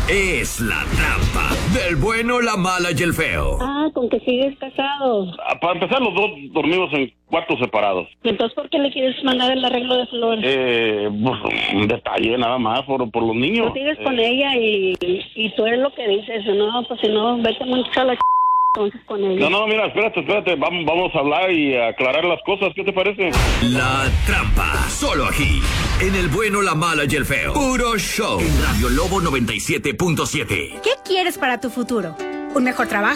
es La Trampa, del bueno, la mala y el feo. Ah, con que sigues casado. Para empezar, los dos dormimos en cuartos separados. Entonces, ¿por qué le quieres mandar el arreglo de flores? Un detalle nada más por los niños. Tú sigues con ella y tú eres lo que dices, ¿no? Pues si no, vete mucho a la entonces con ella. No, mira, espérate, vamos a hablar y a aclarar las cosas, ¿qué te parece? La Trampa, solo aquí, en el bueno, la mala y el feo. Puro show. En Radio Lobo 97.7. ¿Qué quieres para tu futuro? ¿Un mejor trabajo?